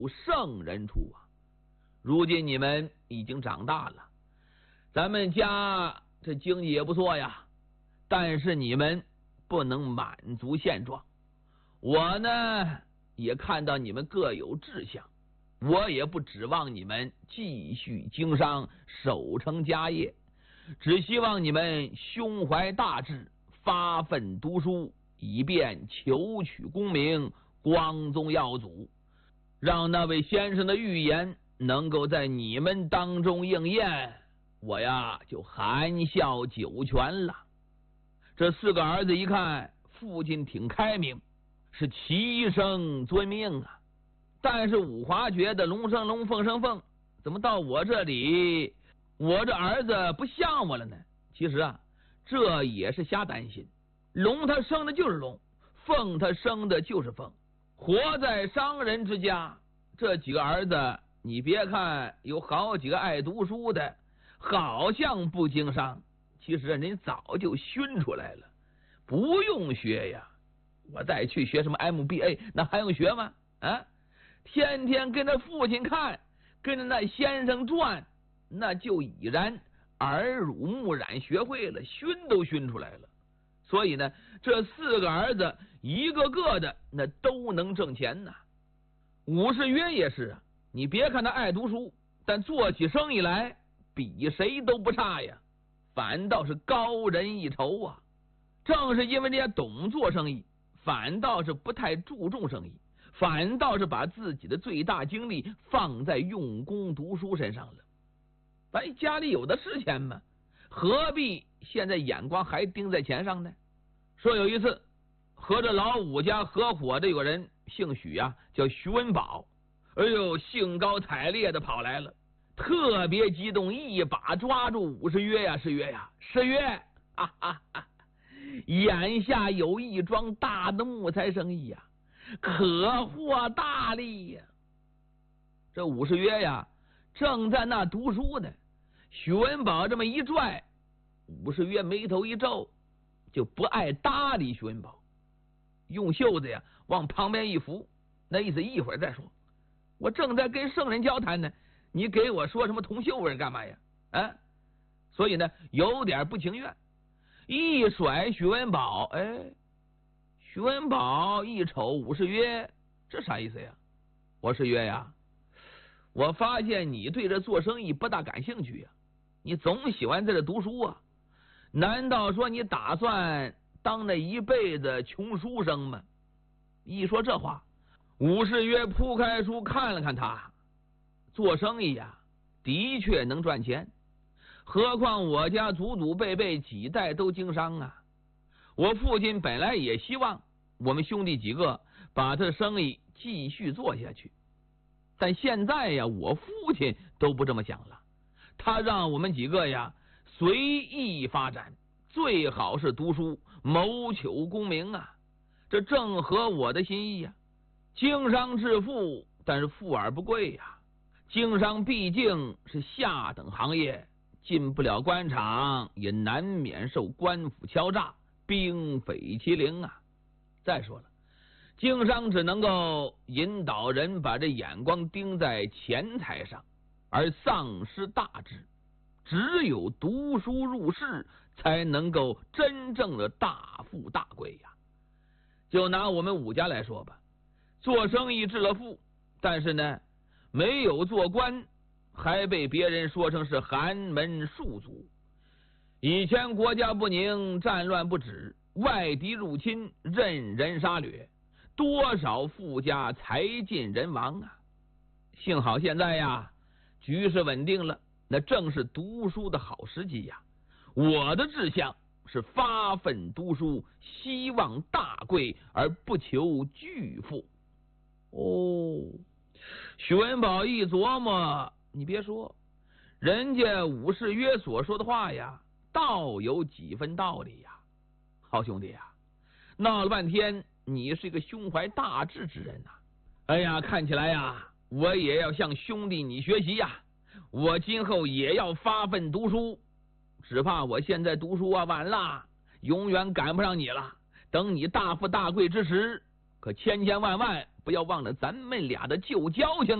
圣人处啊！如今你们已经长大了，咱们家这经济也不错呀，但是你们不能满足现状。我呢也看到你们各有志向，我也不指望你们继续经商守成家业，只希望你们胸怀大志，发奋读书，以便求取功名，光宗耀祖，让那位先生的预言能够在你们当中应验，我呀就含笑九泉了。这4个儿子一看父亲挺开明，是齐声遵命啊。但是五华觉得龙生龙，凤生凤，怎么到我这里，我这儿子不像我了呢？其实啊，这也是瞎担心。龙他生的就是龙，凤他生的就是凤。活在商人之家，这几个儿子，你别看有好几个爱读书的，好像不经商，其实人早就熏出来了，不用学呀。我再去学什么 MBA， 那还用学吗？啊，天天跟着父亲看，跟着那先生转，那就已然耳濡目染学会了，熏都熏出来了。所以呢，这4个儿子一个个的那都能挣钱呐。武士约也是啊，你别看他爱读书，但做起生意来比谁都不差呀，反倒是高人一筹啊。正是因为人家懂做生意，反倒是不太注重生意，反倒是把自己的最大精力放在用功读书身上了。咱家里有的是钱嘛，何必现在眼光还盯在钱上呢？说有一次和这老武家合伙的有个人姓许啊，叫徐文宝，哎呦，兴高采烈的跑来了，特别激动，一把抓住武士约呀，是约呀，是约，哈哈哈！眼下有一桩大的木材生意呀，可获大利呀。这武士约呀，正在那读书呢，许文宝这么一拽，武士约眉头一皱，就不爱搭理许文宝，用袖子呀往旁边一扶，那意思一会儿再说，我正在跟圣人交谈呢，你给我说什么铜锈味干嘛呀？啊，所以呢有点不情愿，一甩许文宝。哎，许文宝一瞅武士约，这啥意思呀？我是约呀，我发现你对这做生意不大感兴趣呀，你总喜欢在这读书啊，难道说你打算当那一辈子穷书生吗？一说这话，武士约铺开书看了看他，做生意呀，的确能赚钱，何况我家祖祖辈辈几代都经商啊。我父亲本来也希望我们兄弟几个把他的生意继续做下去，但现在呀，我父亲都不这么想了，他让我们几个呀随意发展，最好是读书，谋求功名啊，这正合我的心意呀。经商致富，但是富而不贵呀，经商毕竟是下等行业，进不了官场，也难免受官府敲诈，兵匪欺凌啊。再说了，经商只能够引导人把这眼光盯在钱财上，而丧失大志。只有读书入仕，才能够真正的大富大贵呀。就拿我们武家来说吧，做生意致了富，但是呢，没有做官，还被别人说成是寒门庶族。以前国家不宁，战乱不止，外敌入侵，任人杀掠，多少富家财尽人亡啊！幸好现在呀，局势稳定了，那正是读书的好时机呀。我的志向是发奋读书，希望大贵而不求巨富。哦，许文宝一琢磨，你别说，人家武士约所说的话呀，倒有几分道理呀。好兄弟呀，闹了半天，你是一个胸怀大志之人呐。哎呀，看起来呀，我也要向兄弟你学习呀，我今后也要发奋读书，只怕我现在读书啊晚了，永远赶不上你了。等你大富大贵之时，可千千万万不要忘了咱们俩的旧交情。